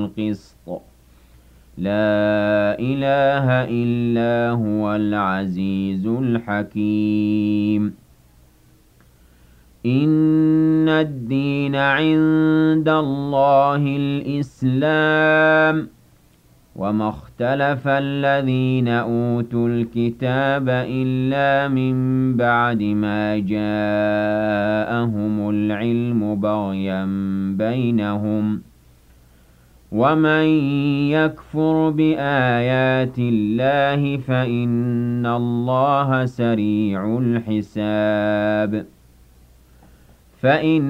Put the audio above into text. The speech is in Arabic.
الْقِسْطِ ۚ لَا إِلَٰهَ إِلَّا هُوَ الْعَزِيزُ الْحَكِيمُ إِنَّ الدِّينَ عِندَ اللَّهِ الْإِسْلَامُ ۗ وَمَا اخْتَلَفَ الَّذِينَ أُوتُوا الْكِتَابَ إِلَّا مِن بَعْدِ مَا جَاءَهُمُ الْعِلْمُ بَغْيًا بَيْنَهُمْ ۗ وَمَن يَكْفُرْ بِآيَاتِ اللَّهِ فَإِنَّ اللَّهَ سَرِيعُ الْحِسَابِ